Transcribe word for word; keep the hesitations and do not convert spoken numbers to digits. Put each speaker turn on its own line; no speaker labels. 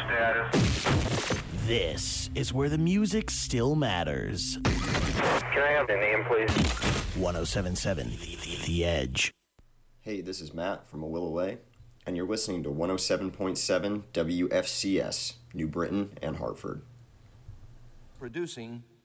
status.
This is where the music still matters.
Can I have the name, please?
one oh seven point seven The, the Edge.
Hey, this is Matt from A Will Away, and you're listening to one oh seven point seven W F C S, New Britain and Hartford.
Producing